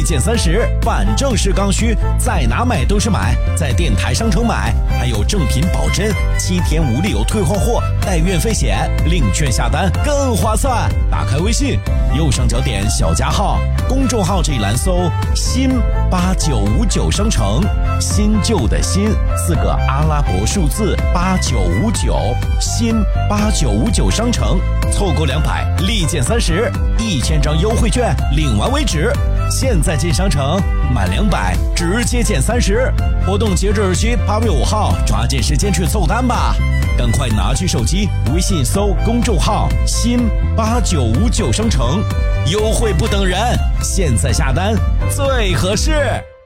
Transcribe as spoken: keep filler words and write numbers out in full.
减三十，反正是刚需，在哪买都是买，在电台商城买，还有正品保真，七天无理由退换货，带运费险，领券下单更划算。打开微信，右上角点小加号，公众号这一栏搜新八九五九商城，新旧的新四个阿拉伯数字八九五九，新八九五九商城，凑够两百立减三十，一千张优惠券领完为止。现在进商城满两百直接减三十，活动截止日期八月五号，抓紧时间去凑单吧！赶快拿起手机，微信搜公众号新八九五九商城，优惠不等人，现在下单最合适。